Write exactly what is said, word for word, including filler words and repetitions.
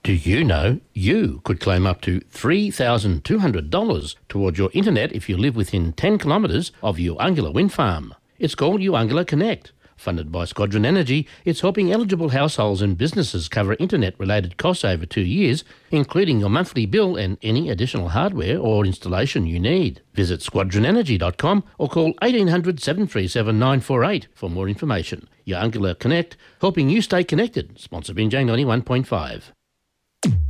Do you know you could claim up to three thousand two hundred dollars towards your internet if you live within ten kilometres of Uangula Wind Farm? It's called Uangula Connect. Funded by Squadron Energy, it's helping eligible households and businesses cover internet-related costs over two years, including your monthly bill and any additional hardware or installation you need. Visit squadron energy dot com or call eighteen hundred, seven three seven, nine four eight for more information. Uangula Connect, helping you stay connected. Sponsored by J ninety-one point five.